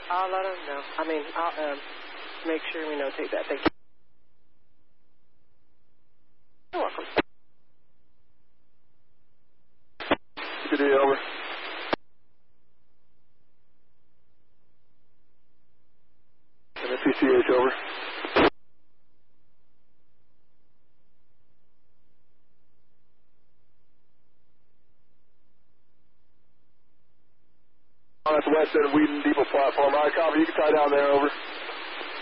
I'll let them know. I'll make sure we notate that. Thank you. You're welcome. Good day, over. And PCH, over. On the west end of Wheaton Depot platform. All right, copy. You can tie down there, over.